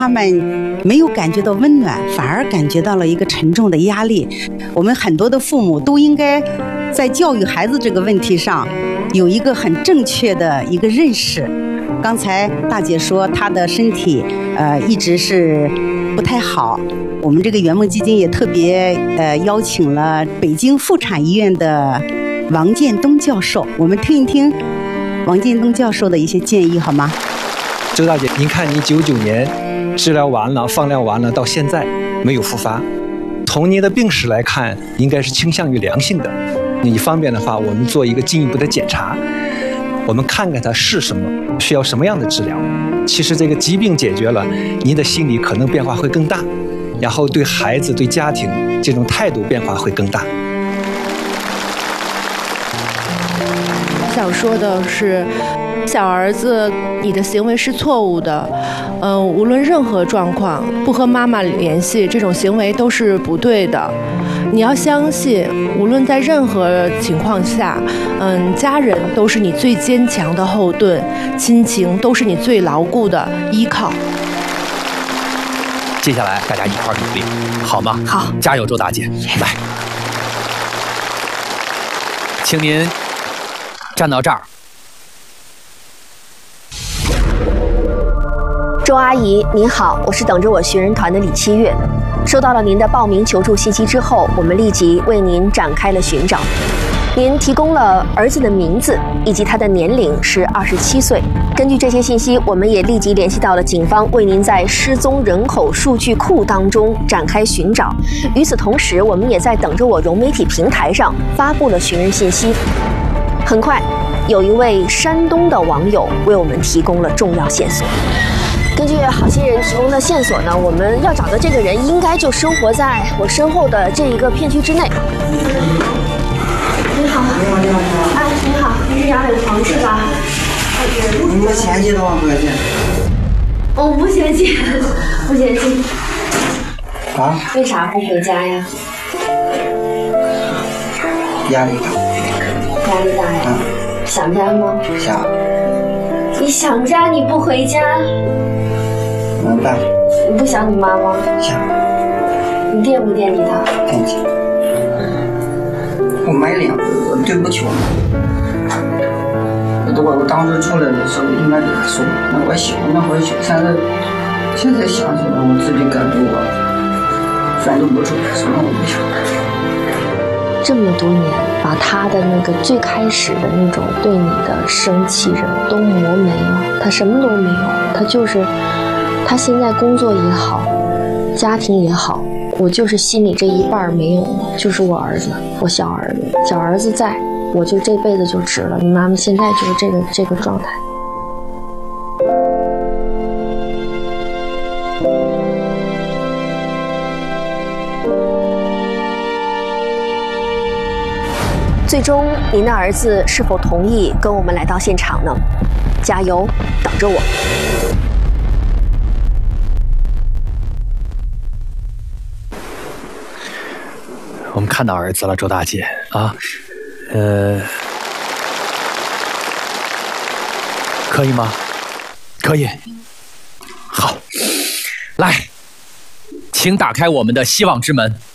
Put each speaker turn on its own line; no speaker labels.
他们没有感觉到温暖，反而感觉到了一个沉重的压力。我们很多的父母都应该在教育孩子这个问题上有一个很正确的一个认识。刚才大姐说她的身体一直是不太好，我们这个圆梦基金也特别邀请了北京妇产医院的王建东教授，我们听一听王建东教授的一些建议好吗？
周大姐，您看你99年治疗完了，放疗完了，到现在没有复发，从您的病史来看，应该是倾向于良性的。你方便的话，我们做一个进一步的检查，我们看看它是什么，需要什么样的治疗。其实这个疾病解决了，您的心理可能变化会更大，然后对孩子、对家庭这种态度变化会更大。
想说的是，小儿子，你的行为是错误的。无论任何状况，不和妈妈联系，这种行为都是不对的。你要相信，无论在任何情况下，家人都是你最坚强的后盾，亲情都是你最牢固的依靠。
接下来大家一块儿努力，好吗？
好，
加油，周大姐，来，请您站到这儿。
周阿姨您好，我是等着我寻人团的李七月。收到了您的报名求助信息之后，我们立即为您展开了寻找。您提供了儿子的名字以及他的年龄是27岁。根据这些信息，我们也立即联系到了警方，为您在失踪人口数据库当中展开寻找。与此同时，我们也在等着我融媒体平台上发布了寻人信息。很快，有一位山东的网友为我们提供了重要线索。根据好心人提供的线索呢，我们要找的这个人应该就生活在我身后的这一个片区之内。你好，你好，你好，哎，你好，你是杨伟鹏是吧？
你们嫌弃多少块钱？
我不嫌弃，不嫌弃。
啊？
为啥不回家呀？
压力大。
压力大呀？想家吗？
想。
你想家你不回家？
怎么办？
你不想你妈吗？
想。
你惦不惦记她？
惦记。我买两个，我对不起我妈。我当时出来的时候应该给她说，那我小那会儿小，现在想起来我自己感觉我反正不出来，什么我不想。
这么多年，把他的那个最开始的那种对你的生气人都磨没了，他什么都没有，他就是他现在工作也好，家庭也好，我就是心里这一半没有了，就是我儿子，我小儿子在，我就这辈子就值了。你妈妈现在就是这个状态。最终，您的儿子是否同意跟我们来到现场呢？加油，等着我。
我们看到儿子了，周大姐啊，可以吗？可以。好，来，请打开我们的希望之门。